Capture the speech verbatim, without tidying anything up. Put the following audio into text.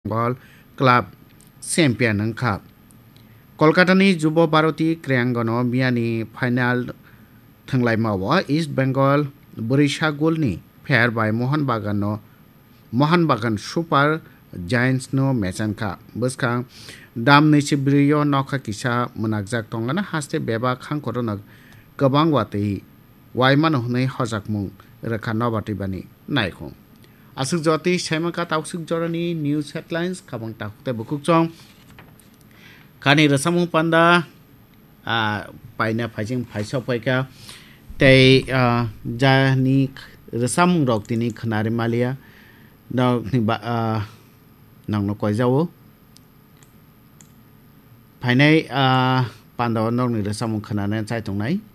Bengal club champion হংখা কলকাতানি যুব ভারতী ক্রীড়াঙ্গন মিয়ানি final থাंलायमावो east Bengal बोरैसागुलनि फेयार bye Mohan बागान मोहन बागान सुपार जायंट्स नो मैचनखा बसखां दाम नैजिब्रै नौका किसा मोनागजाक तंगाना हास्ते बेबा खांखरनो गोबां वातै वाइमान हनै हजाकमुं रोखा नबाटिबानि नायखौ आसुक जति सेमका तावसुक जरनि न्यूज हेडलाइंस खाबां ताखुते बुकुकजों कानि रसामु पान्दा आ पाइना फाइजिं फाइसा फाइका तै जानि रसामु रक्तिनि खनारि मालिया ननि बा नंनो कयजावो फाइनाय पान्दा नंनि रसामु खनाने चाइतंनाय